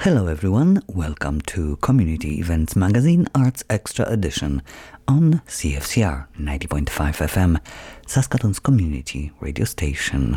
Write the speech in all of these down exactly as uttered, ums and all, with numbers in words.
Hello everyone, welcome to Community Events Magazine Arts Extra Edition on C F C R ninety point five F M, Saskatoon's community radio station.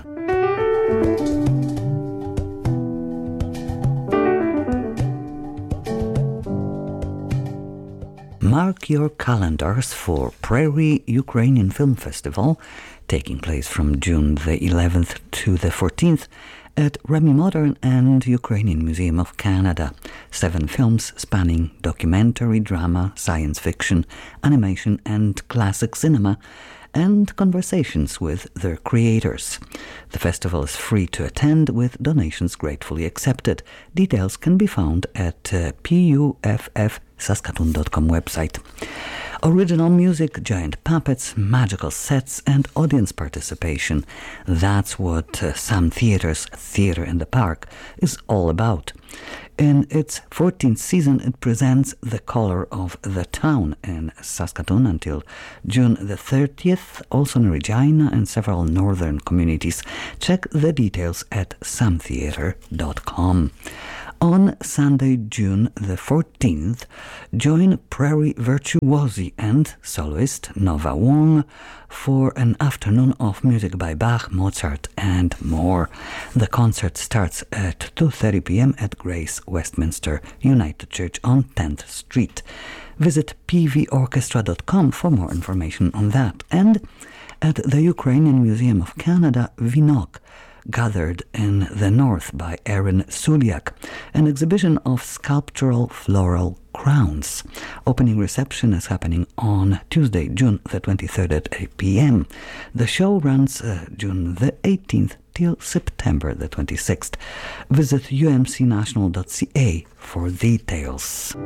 Mark your calendars for Prairie Ukrainian Film Festival, taking place from June the eleventh to the fourteenth at Remy Modern and Ukrainian Museum of Canada. Seven films spanning documentary, drama, science fiction, animation and classic cinema, and conversations with their creators. The festival is free to attend with donations gratefully accepted. Details can be found at uh, puff saskatoon dot com website. Original music, giant puppets, magical sets and audience participation. That's what uh, Sam Theatre's Theatre in the Park is all about. In its fourteenth season, it presents The Colour of the Town in Saskatoon until June the thirtieth, also in Regina and several northern communities. Check the details at sam theatre dot com. On Sunday, June the fourteenth, join Prairie Virtuosi and soloist Nova Wong for an afternoon of music by Bach, Mozart and more. The concert starts at two thirty p.m. at Grace Westminster United Church on tenth Street. Visit p v orchestra dot com for more information on that. And at the Ukrainian Museum of Canada, Vinok, Gathered in the North by Aaron Sulyak, an exhibition of sculptural floral crowns. Opening reception is happening on Tuesday, June the twenty-third at eight p.m. The show runs uh, June the eighteenth till September the twenty-sixth. Visit u m c national dot c a for details.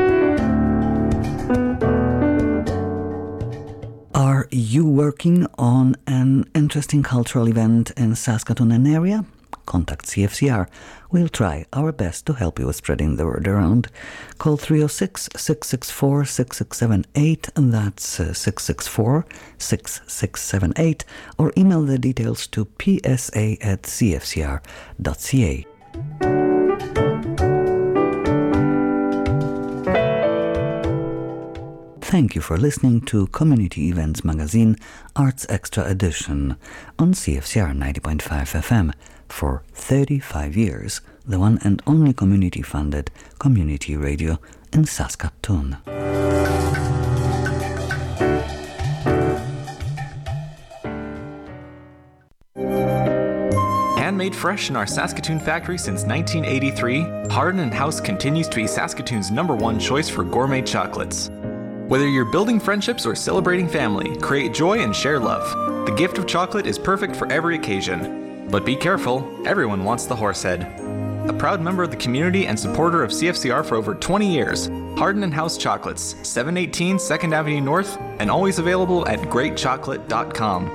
Are you working on an interesting cultural event in Saskatoon and area? Contact C F C R. We'll try our best to help you with spreading the word around. Call three oh six, six six four, six six seven eight, and that's uh, six six four, six six seven eight, or email the details to p s a at c f c r dot c a. Thank you for listening to Community Events Magazine Arts Extra Edition on C F C R ninety point five F M for thirty-five years, the one and only community-funded community radio in Saskatoon. Handmade fresh in our Saskatoon factory since nineteen eighty-three, Hardin and House continues to be Saskatoon's number one choice for gourmet chocolates. Whether you're building friendships or celebrating family, create joy and share love. The gift of chocolate is perfect for every occasion. But be careful, everyone wants the horse head. A proud member of the community and supporter of C F C R for over twenty years, Hardin and House Chocolates, seven eighteen second Avenue North, and always available at great chocolate dot com.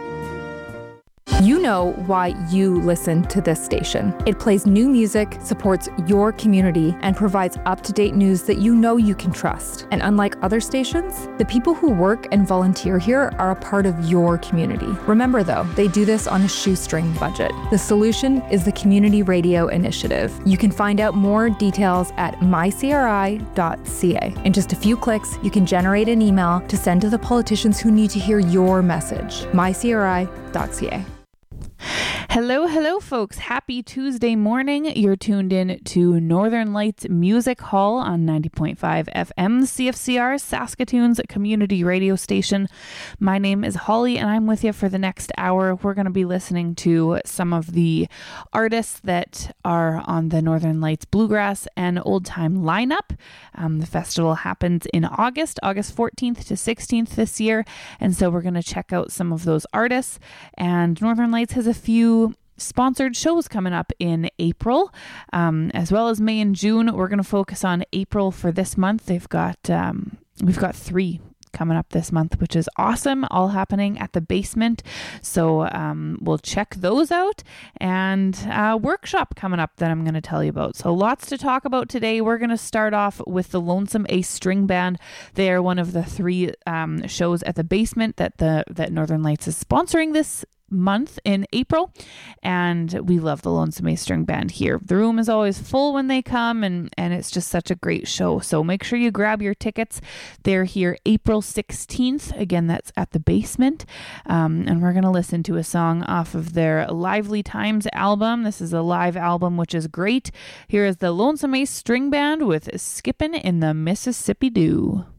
You know why you listen to this station. It plays new music, supports your community, and provides up-to-date news that you know you can trust. And unlike other stations, the people who work and volunteer here are a part of your community. Remember though, they do this on a shoestring budget. The solution is the Community Radio Initiative. You can find out more details at my c r i dot c a. In just a few clicks, you can generate an email to send to the politicians who need to hear your message. my c r i dot c a. Hello, hello, folks. Happy Tuesday morning. You're tuned in to Northern Lights Music Hall on ninety point five F M, C F C R, Saskatoon's community radio station. My name is Holly, and I'm with you for the next hour. We're going to be listening to some of the artists that are on the Northern Lights Bluegrass and Old Time lineup. Um, the festival happens in August, August fourteenth to sixteenth this year, and so we're going to check out some of those artists. And Northern Lights has a few sponsored shows coming up in April, um, as well as May and June. We're going to focus on April for this month. They've got um, we've got three coming up this month, which is awesome, all happening at the basement. So um, we'll check those out, and a workshop coming up that I'm going to tell you about. So lots to talk about today. We're going to start off with the Lonesome Ace String Band. They are one of the three um, shows at the basement that the that Northern Lights is sponsoring this month in April, and we love the Lonesome Ace String Band here. The room is always full when they come, and and it's just such a great show. So make sure you grab your tickets. They're here April sixteenth. Again, that's at the Basement, um, and we're gonna listen to a song off of their Lively Times album. This is a live album, which is great. Here is the Lonesome Ace String Band with Skippin' in the Mississippi Dew.